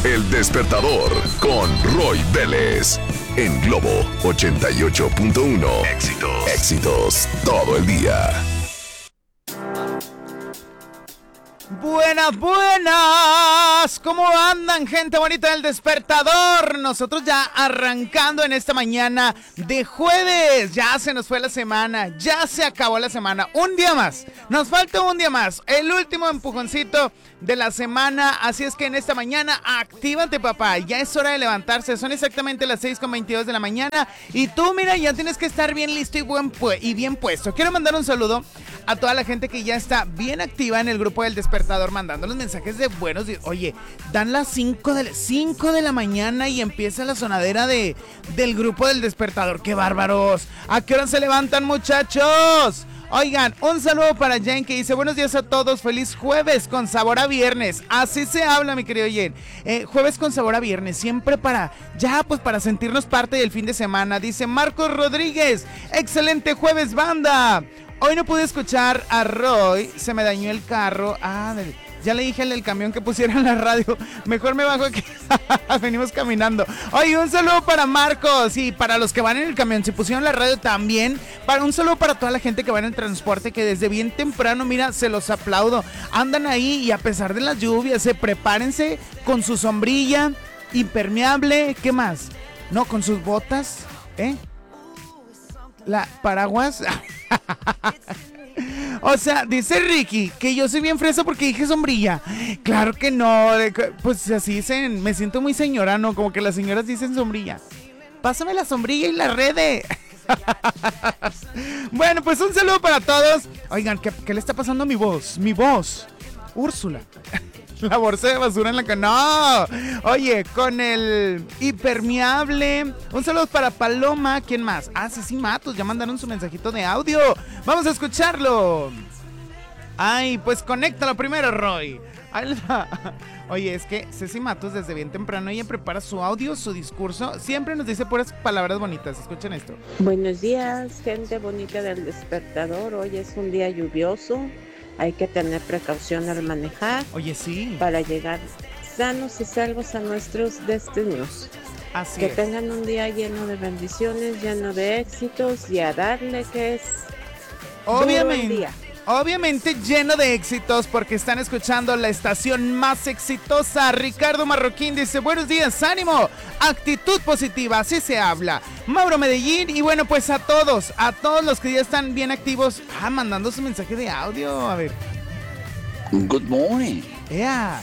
El Despertador con Roy Vélez. En Globo 88.1. Éxitos todo el día. Buenas, ¿cómo andan, gente bonita del Despertador? Nosotros ya arrancando en esta mañana de jueves. Ya se nos fue la semana, ya se acabó la semana. Un día más, nos falta un día más, el último empujoncito de la semana. Así es que en esta mañana, actívate, papá. Ya es hora de levantarse, son exactamente las 6:22 de la mañana. Y tú, mira, ya tienes que estar bien listo y bien puesto. Quiero mandar un saludo a toda la gente que ya está bien activa en el grupo del Despertador, mandando los mensajes de buenos días. Oye, dan las 5 de la mañana y empieza la sonadera del grupo del Despertador. ¡Qué bárbaros! ¿A qué hora se levantan, muchachos? Oigan, un saludo para Jen que dice: buenos días a todos, feliz jueves con sabor a viernes. Así se habla, mi querido Jen. Jueves con sabor a viernes, siempre para sentirnos parte del fin de semana. Dice Marcos Rodríguez: excelente jueves, banda. Hoy no pude escuchar a Roy, se me dañó el carro. Ya le dije al del camión que pusiera en la radio. Mejor me bajo aquí. Venimos caminando. Oye, un saludo para Marcos y para los que van en el camión. Si pusieron la radio también. Un saludo para toda la gente que va en el transporte, que desde bien temprano, mira, se los aplaudo. Andan ahí y a pesar de las lluvias, prepárense con su sombrilla impermeable. ¿Qué más? No, con sus botas, la paraguas. O sea, dice Ricky que yo soy bien fresa porque dije sombrilla. Claro que no, pues así dicen, me siento muy señora, ¿no? Como que las señoras dicen sombrilla. Pásame la sombrilla y la red. Bueno, pues un saludo para todos. Oigan, ¿qué le está pasando a mi voz? Mi voz, Úrsula. La bolsa de basura en la que... ¡No! Oye, con el impermeable. Un saludo para Paloma. ¿Quién más? Ceci Matos. Ya mandaron su mensajito de audio. Vamos a escucharlo. Ay, pues conéctalo primero, Roy. Oye, es que Ceci Matos desde bien temprano ella prepara su audio, su discurso. Siempre nos dice puras palabras bonitas. Escuchen esto. Buenos días, gente bonita del Despertador. Hoy es un día lluvioso. Hay que tener precaución al manejar. Oye, sí. Para llegar sanos y salvos a nuestros destinos. Así que es. tengan un día lleno de bendiciones, lleno de éxitos y a darle que es Obviamente lleno de éxitos porque están escuchando la estación más exitosa. Ricardo Marroquín dice: buenos días, ánimo, actitud positiva, así se habla. Mauro Medellín, y bueno, pues a todos los que ya están bien activos, mandando su mensaje de audio. A ver. Good morning. Yeah.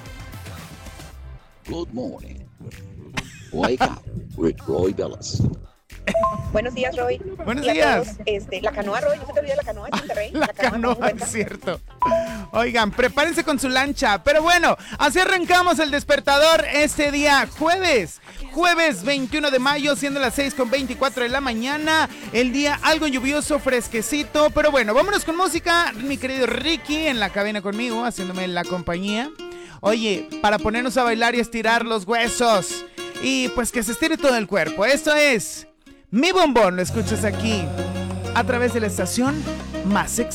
Good morning. Wake up with Roy Vélez. Buenos días, Roy. Buenos días. La canoa, Roy, no se te olvide la canoa de Monterrey. La canoa, es cierto. Oigan, prepárense con su lancha. Pero bueno, así arrancamos el Despertador este día jueves 21 de mayo, siendo las 6:24 de la mañana. El día algo lluvioso, fresquecito. Pero bueno, vámonos con música. Mi querido Ricky en la cabina conmigo, haciéndome la compañía. Oye, para ponernos a bailar y estirar los huesos. Y pues que se estire todo el cuerpo. Esto es Mi Bombón, lo escuchas aquí a través de la estación más exitosa.